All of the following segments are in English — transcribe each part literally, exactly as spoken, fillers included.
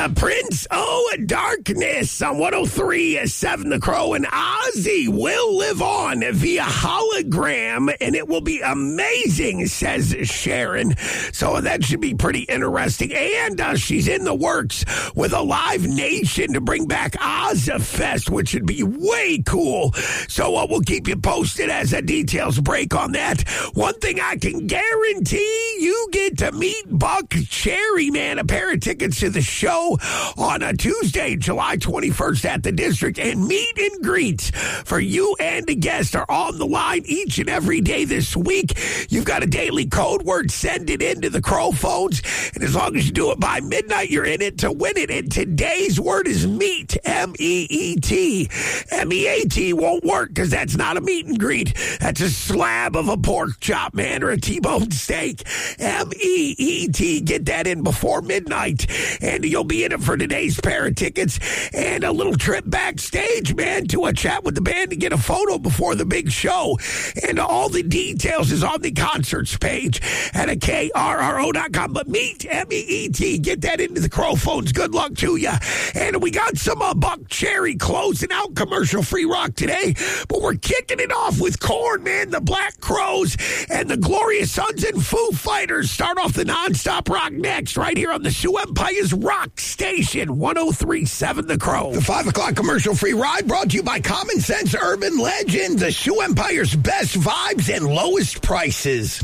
uh, Prince O' Darkness on one oh three point seven The Crow, and Ozzy will live on via hologram, and it will be amazing, says Sharon. So that should be pretty interesting. And uh, she's in the works with a Live Nation to bring back Ozzfest, which should be way cool. So uh, we'll keep you posted as the details break on that. One thing I can guarantee, you get to meet Buck Cherry, man. A pair of tickets to the show on a Tuesday, July twenty-first at the District, and meet and greets for you and the guest are on the line each and every day this week. You've got a daily code word, send it into the Crow phones, and as long as you do it by midnight, you're in it to win it. And today's word is meat, M E E T. M E A T won't work because that's not a meet and greet. That's a slab of a pork chop, man, or a T-bone steak. M E E T. Get that in before midnight, and you'll be in it for today's pair of tickets and a little trip backstage, man, to a chat with the band to get a photo before the big show. And all the details is on the concerts page at a K R R O dot com. But meet, M E E T, get that into the Crow phones. Good luck to you. And we got some uh, Buck Cherry closing out commercial-free rock today, but we're kicking it off with Korn, man. The Black Crowes and the Glorious Sons and Foo Fighters start off the nonstop rock next, right here on the Sioux Empire's Rock Station, one oh three point seven The Crow. The five o'clock commercial-free ride brought to you by Common Sense Urban Legend, the Sioux Empire's best vibes and lowest prices.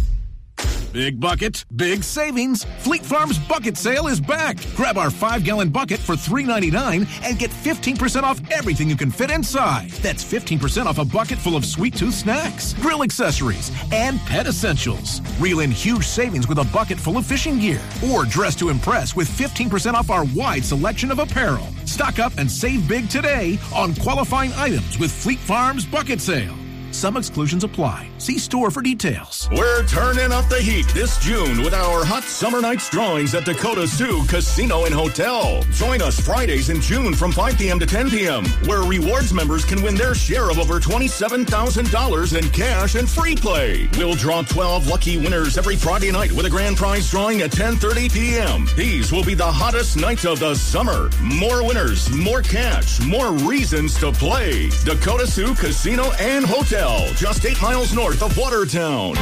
Big bucket, big savings. Fleet Farm's bucket sale is back. Grab our five-gallon bucket for three ninety-nine and get fifteen percent off everything you can fit inside. That's fifteen percent off a bucket full of sweet tooth snacks, grill accessories, and pet essentials. Reel in huge savings with a bucket full of fishing gear. Or dress to impress with fifteen percent off our wide selection of apparel. Stock up and save big today on qualifying items with Fleet Farm's bucket sale. Some exclusions apply. See store for details. We're turning up the heat this June with our Hot Summer Nights drawings at Dakota Sioux Casino and Hotel. Join us Fridays in June from five p.m. to ten p.m., where rewards members can win their share of over twenty-seven thousand dollars in cash and free play. We'll draw twelve lucky winners every Friday night with a grand prize drawing at ten thirty p.m. These will be the hottest nights of the summer. More winners, more cash, more reasons to play. Dakota Sioux Casino and Hotel. Just eight miles north of Watertown.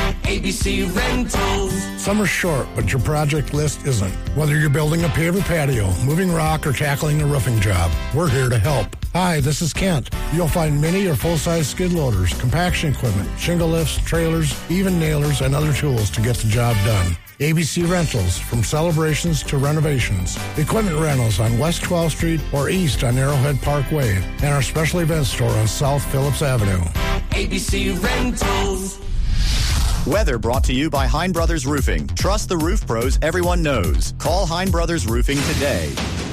A B C Rentals. Summer's short, but your project list isn't. Whether you're building a paver patio, moving rock, or tackling a roofing job, we're here to help. Hi, this is Kent. You'll find mini or full-size skid loaders, compaction equipment, shingle lifts, trailers, even nailers, and other tools to get the job done. A B C Rentals, from celebrations to renovations. Equipment rentals on West twelfth Street or east on Arrowhead Parkway, and our special events store on South Phillips Avenue. A B C Rentals. Weather brought to you by Hein Brothers Roofing. Trust the roof pros everyone knows. Call Hein Brothers Roofing today.